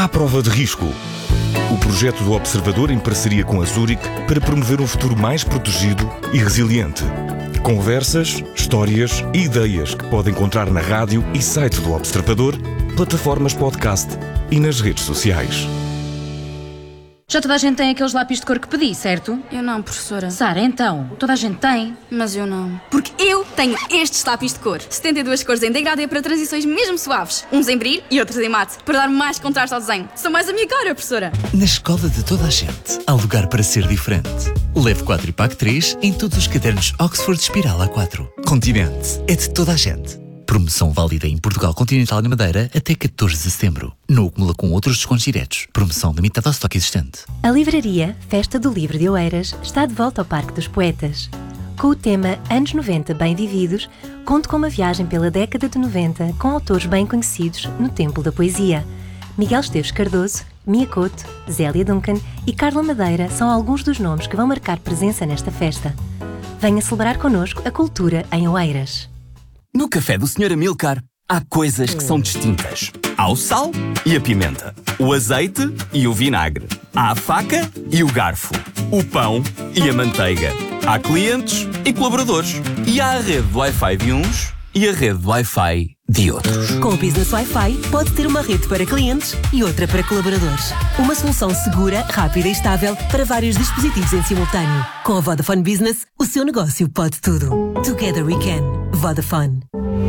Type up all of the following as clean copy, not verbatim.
À Prova de Risco. O projeto do Observador em parceria com a Zurich para promover um futuro mais protegido e resiliente. Conversas, histórias e ideias que pode encontrar na rádio e site do Observador, plataformas podcast e nas redes sociais. Já toda a gente tem aqueles lápis de cor que pedi, certo? Eu não, professora. Sara, então, toda a gente tem. Mas eu não. Porque eu tenho estes lápis de cor. 72 cores em degradê para transições mesmo suaves. Uns em brilho e outros em mate, para dar mais contraste ao desenho. São mais a minha cara, professora. Na escola de toda a gente, há lugar para ser diferente. Leve 4 e pague 3 em todos os cadernos Oxford Espiral A4. Continente é de toda a gente. Promoção válida em Portugal Continental e na Madeira até 14 de setembro. Não acumula com outros descontos diretos. Promoção limitada ao estoque existente. A livraria Festa do Livro de Oeiras está de volta ao Parque dos Poetas. Com o tema Anos 90 Bem Vividos, conto com uma viagem pela década de 90 com autores bem conhecidos no Templo da Poesia. Miguel Esteves Cardoso, Mia Couto, Zélia Duncan e Carla Madeira são alguns dos nomes que vão marcar presença nesta festa. Venha celebrar connosco a cultura em Oeiras. No café do Sr. Amilcar, há coisas que são distintas. Há o sal e a pimenta, o azeite e o vinagre, há a faca e o garfo, o pão e a manteiga. Há clientes e colaboradores. E há a rede de Wi-Fi de uns e a rede de Wi-Fi de outros. Com o Business Wi-Fi, pode ter uma rede para clientes e outra para colaboradores. Uma solução segura, rápida e estável para vários dispositivos em simultâneo. Com a Vodafone Business, o seu negócio pode tudo. Together we can. Vodafone.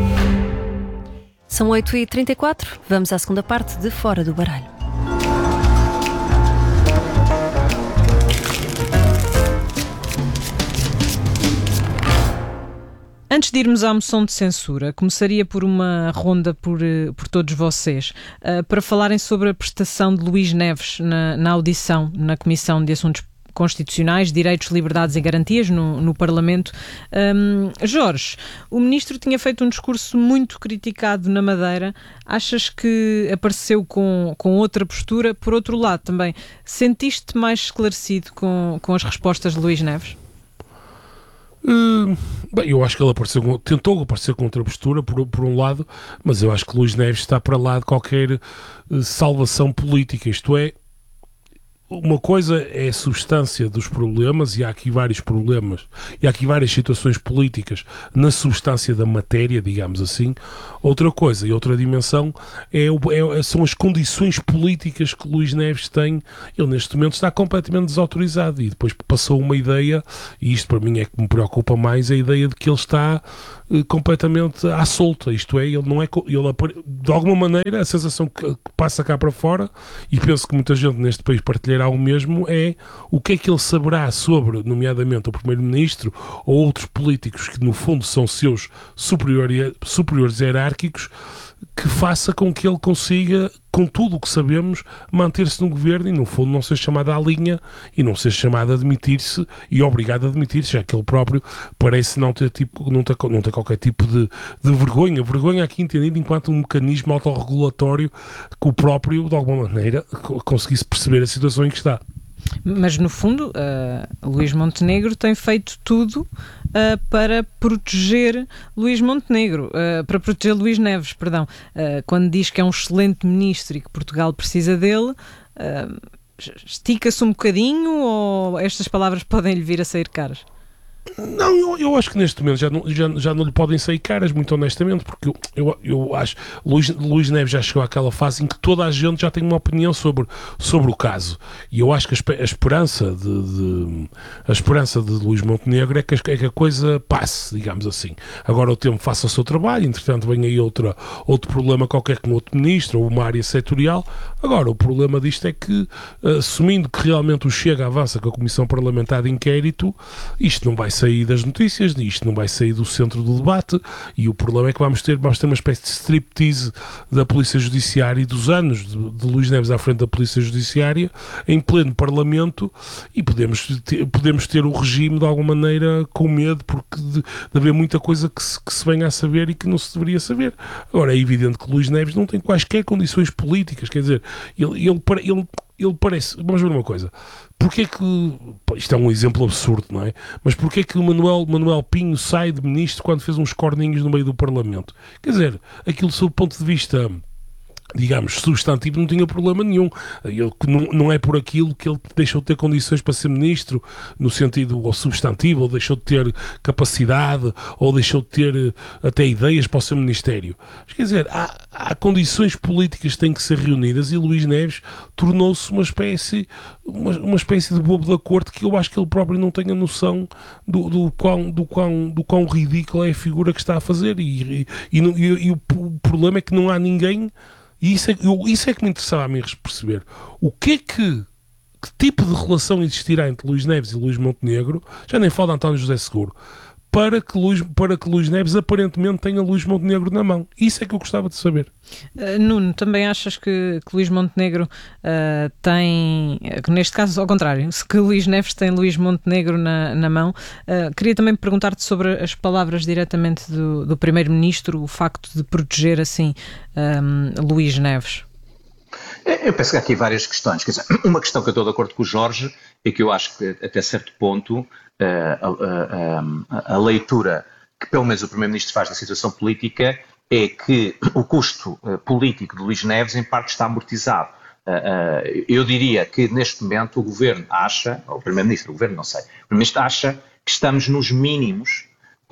São 8h34, vamos à segunda parte de Fora do Baralho. Antes de irmos à moção de censura, começaria por uma ronda por todos vocês, para falarem sobre a prestação de Luís Neves na audição na Comissão de Assuntos Constitucionais, Direitos, Liberdades e Garantias no Parlamento. Jorge, o Ministro tinha feito um discurso muito criticado na Madeira. Achas que apareceu com outra postura? Por outro lado, também, sentiste mais esclarecido com as respostas de Luís Neves? Bem, eu acho que ele tentou aparecer com outra postura, por um lado, mas eu acho que Luís Neves está para lá de qualquer salvação política, isto é, uma coisa é a substância dos problemas, e há aqui vários problemas, e há aqui várias situações políticas na substância da matéria, digamos assim. Outra coisa e outra dimensão são as condições políticas que Luís Neves tem. Ele neste momento está completamente desautorizado, e depois passou uma ideia, e isto para mim é que me preocupa mais, a ideia de que ele está completamente à solta, isto é, ele não é, de alguma maneira a sensação que passa cá para fora, e penso que muita gente neste país partilhará o mesmo, é o que é que ele saberá sobre, nomeadamente, o Primeiro-Ministro ou outros políticos que no fundo são seus superiores hierárquicos, que faça com que ele consiga, com tudo o que sabemos, manter-se no governo e, no fundo, não ser chamado à linha e não ser chamado a demitir-se e obrigado a demitir-se, já que ele próprio parece não ter qualquer tipo de vergonha. Vergonha aqui entendida enquanto um mecanismo autorregulatório que o próprio, de alguma maneira, conseguisse perceber a situação em que está. Mas, no fundo, Luís Montenegro tem feito tudo para proteger Luís Montenegro, para proteger Luís Neves, perdão. Quando diz que é um excelente ministro e que Portugal precisa dele, estica-se um bocadinho, ou estas palavras podem lhe vir a sair caras? Não, eu acho que neste momento já não lhe podem sair caras, muito honestamente, porque eu acho Luís Neves já chegou àquela fase em que toda a gente já tem uma opinião sobre o caso, e eu acho que a esperança de Luís Montenegro é que a coisa passe, digamos assim. Agora o tempo faça o seu trabalho, entretanto vem aí outro problema qualquer com outro ministro ou uma área setorial. Agora o problema disto é que, assumindo que realmente o Chega avança com a Comissão Parlamentar de Inquérito, isto não vai sair das notícias, isto não vai sair do centro do debate, e o problema é que vamos ter uma espécie de striptease da Polícia Judiciária e dos anos de Luís Neves à frente da Polícia Judiciária em pleno Parlamento, e podemos ter o regime de alguma maneira com medo porque de haver muita coisa que se venha a saber e que não se deveria saber. Agora é evidente que Luís Neves não tem quaisquer condições políticas, quer dizer, ele parece, vamos ver uma coisa, porque é que, isto é um exemplo absurdo, não é? Mas porque é que o Manuel Pinho sai de ministro quando fez uns corninhos no meio do Parlamento? Quer dizer, aquilo sob o ponto de vista digamos, substantivo, não tinha problema nenhum. Não é por aquilo que ele deixou de ter condições para ser ministro, no sentido ou substantivo, ou deixou de ter capacidade, ou deixou de ter até ideias para o seu ministério. Mas, quer dizer, há condições políticas que têm que ser reunidas e Luís Neves tornou-se uma espécie de bobo da corte, que eu acho que ele próprio não tem a noção do quão ridícula é a figura que está a fazer. E o problema é que não há ninguém. E isso é que me interessava a mim perceber. Que tipo de relação existirá entre Luís Neves e Luís Montenegro, já nem falo de António José Seguro, para que Luís Neves aparentemente tenha Luís Montenegro na mão? Isso é que eu gostava de saber. Nuno, também achas que Luís Montenegro tem, que neste caso ao contrário, que Luís Neves tem Luís Montenegro na mão? Queria também perguntar-te sobre as palavras diretamente do Primeiro-Ministro, o facto de proteger assim Luís Neves. Eu penso que há aqui várias questões. Quer dizer, uma questão que eu estou de acordo com o Jorge é que eu acho que até certo ponto a leitura que pelo menos o Primeiro-Ministro faz da situação política é que o custo político de Luís Neves em parte está amortizado. Eu diria que neste momento o Governo acha, ou o Primeiro-Ministro, o Governo não sei, o Primeiro-Ministro acha que estamos nos mínimos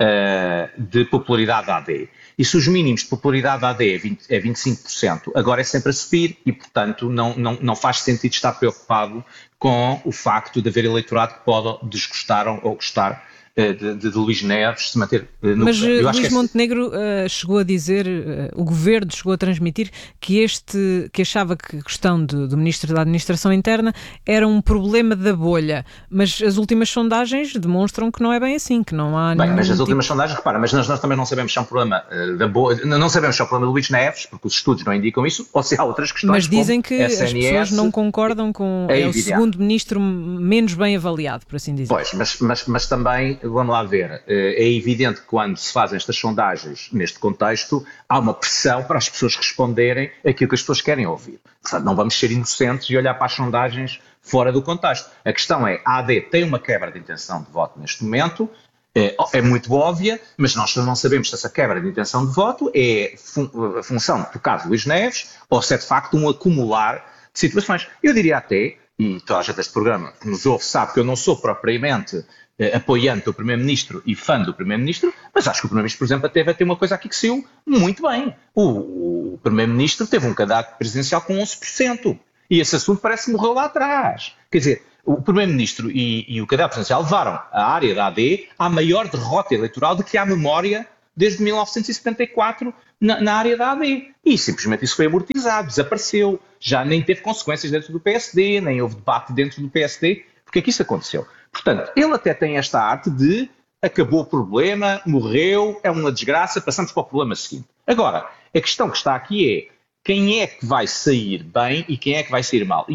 de popularidade da AD. E se os mínimos de popularidade da AD é 25%, agora é sempre a subir e, portanto, não faz sentido estar preocupado com o facto de haver eleitorado que pode desgostar ou gostar de Luís Neves se manter no Mas governo. Luís Montenegro chegou a dizer, o Governo chegou a transmitir que achava que a questão do Ministro da Administração Interna era um problema da bolha, mas as últimas sondagens demonstram que não é bem assim, que não há mas as últimas sondagens, repara, mas nós também não sabemos se é um problema da bolha, não sabemos se é um problema de Luís Neves, porque os estudos não indicam isso, ou se há outras questões. Mas dizem que SNS, as pessoas não concordam com o segundo Ministro menos bem avaliado, por assim dizer. Pois, mas também vamos lá ver, é evidente que quando se fazem estas sondagens neste contexto, há uma pressão para as pessoas responderem aquilo que as pessoas querem ouvir. Portanto, não vamos ser inocentes e olhar para as sondagens fora do contexto. A questão é, a AD tem uma quebra de intenção de voto neste momento, é muito óbvia, mas nós não sabemos se essa quebra de intenção de voto é a função do caso de Luís Neves ou se é de facto um acumular de situações. Eu diria até, e toda a gente deste programa que nos ouve sabe que eu não sou propriamente apoiante do Primeiro-Ministro e fã do Primeiro-Ministro, mas acho que o Primeiro-Ministro, por exemplo, até vai ter uma coisa aqui que saiu muito bem. O Primeiro-Ministro teve um candidato presidencial com 11%. E esse assunto parece que morreu lá atrás. Quer dizer, o Primeiro-Ministro e o candidato presidencial levaram a área da AD à maior derrota eleitoral de que há memória desde 1974 na área da AD. E simplesmente isso foi amortizado, desapareceu. Já nem teve consequências dentro do PSD, nem houve debate dentro do PSD. Porque é que isso aconteceu? Portanto, ele até tem esta arte de acabou o problema, morreu, é uma desgraça, passamos para o problema seguinte. Agora, a questão que está aqui é quem é que vai sair bem e quem é que vai sair mal.